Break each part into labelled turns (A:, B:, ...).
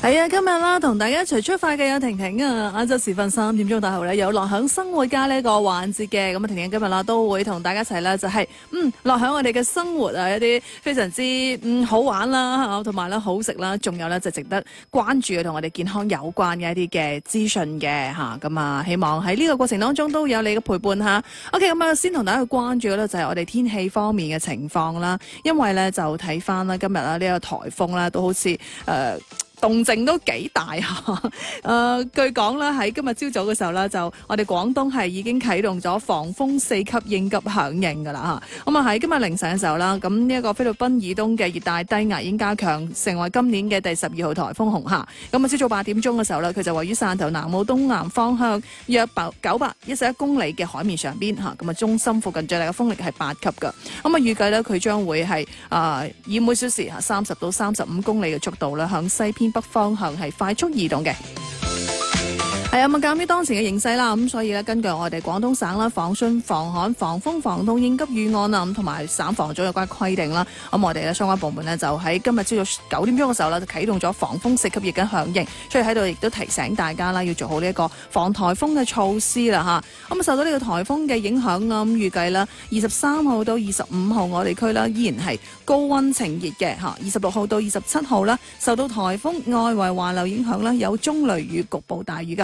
A: 係啊，今日啦，同大家一齊出發嘅有婷婷啊，晏晝時分3點鐘大後咧有樂享生活家呢個環節嘅，咁啊婷婷今日啦都會同大家一齊咧就係樂享我哋嘅生活啊，一啲非常之好玩啦，同埋咧好食啦，仲有咧就值得關注嘅同我哋健康有關嘅一啲嘅資訊嘅吓，咁啊希望喺呢個過程當中都有你嘅陪伴吓。OK， 咁啊先同大家去關注嘅咧就係我哋天氣方面嘅情況啦，因為咧就睇翻啦今日啦呢個颱風啦都好似動靜都幾大嚇，據講啦喺今日朝早嘅時候咧，就我哋廣東係已經啟動咗防風4級應急響應㗎啦嚇。咁啊喺今日凌晨嘅時候啦，咁呢一個菲律賓以東嘅熱帶低壓已經加強，成為今年嘅第12號颱風紅霞。咁啊朝早8點鐘嘅時候咧，佢就位於汕頭南澳東南方向約911公里嘅海面上邊嚇。咁啊中心附近最大嘅風力係8級㗎。咁啊預計咧佢將會係以每小時30到35公里嘅速度咧向西偏北方向係快速移動嘅。係啊，咁鑑於當前嘅形勢啦，咁所以咧，根據我哋廣東省啦防汛防旱防風防凍應急預案啊，咁同埋省防總有關規定啦，咁我哋咧相關部門呢，就喺今日朝早9點鐘嘅時候咧就啟動咗防風4級應急響應，所以喺度亦都提醒大家啦，要做好呢一個防颱風嘅措施啦嚇。咁受到呢個颱風嘅影響啊，咁預計啦23號到25號我哋區啦依然係高溫晴熱嘅嚇，26號到27號啦受到颱風外圍環流影響啦，有中雷雨局部大雨㗎。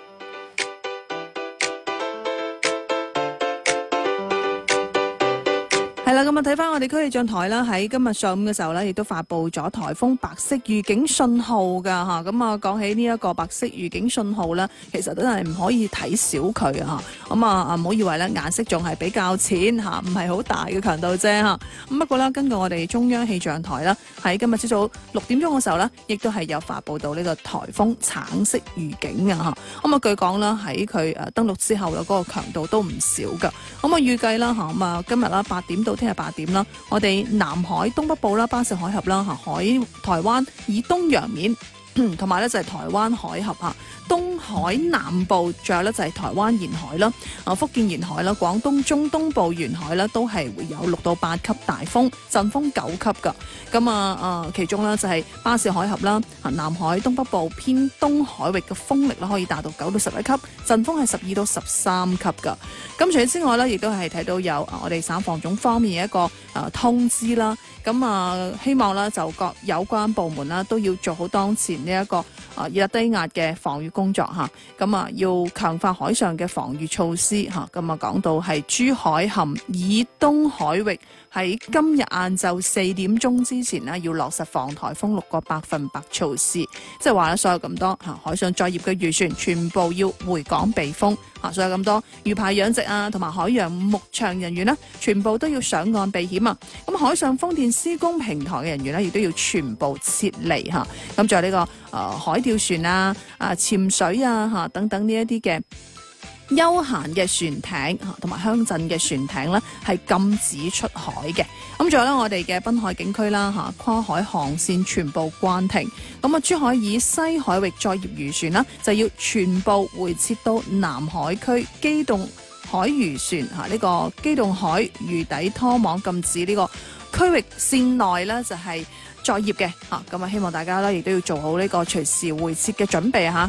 A: 係啦，咁啊睇翻我哋區氣象台啦，喺今日上午嘅時候咧，亦都發布咗颱風白色預警信號㗎嚇。咁啊講起呢一個白色預警信號咧，其實真係唔可以睇小佢啊嚇。咁啊唔好以為咧顏色仲係比較淺嚇，唔係好大嘅強度啫嚇。咁不過啦，根據我哋中央氣象台啦，喺今日朝早6點鐘嘅時候咧，亦都係有發布到呢個颱風橙色預警嘅嚇。咁啊據講啦，喺佢登陸之後啦，嗰個強度都唔少㗎。咁啊預計啦嚇，咁啊今日啦8點到聽日8點啦，我哋南海東北部啦、巴士海峽啦、台灣以東洋面，同埋咧就係台灣海峽嚇。東海南部，仲有咧就係台灣沿海啦，福建沿海啦，廣東中東部沿海啦，都係會有6到8級大風，陣風9級㗎。咁其中咧就係巴士海峽啦，南海東北部偏東海域嘅風力咧可以達到9到11級，陣風係12到13級㗎。咁除此之外咧，亦都係睇到有我哋省防總方面嘅一個通知啦。咁希望咧就各有關部門啦都要做好當前呢一個熱帶低壓嘅防禦工作嚇。咁要強化海上嘅防禦措施嚇。咁講到係珠海含以東海域喺今日晏晝4點鐘之前呢，要落實防颱風6個100%措施，即係話咧所有咁多海上作業嘅漁船全部要回港避風嚇，所有咁多魚排養殖啊同埋海洋牧場人員呢，全部都要上岸避險啊。咁海上風電施工平台嘅人員呢，亦都要全部撤離嚇。咁仲有呢個海釣船啊、潛水啊嚇等等呢一啲嘅休閒嘅船艇同埋鄉鎮嘅船艇呢，係禁止出海嘅。咁仲有咧，我哋嘅濱海景區啦跨海航線全部關停。咁珠海以西海域作業漁船啦，就要全部回撤到南海區機動海漁船呢個機動海魚底拖網禁止呢個區域線內呢，就係作業嘅嚇。咁希望大家咧亦都要做好呢個隨時回撤嘅準備嚇。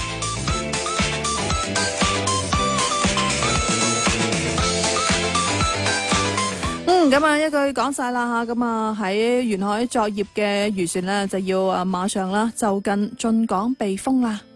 A: 咁一句講晒啦嚇，咁喺沿海作業嘅漁船呢，就要馬上啦就近進港避風啦。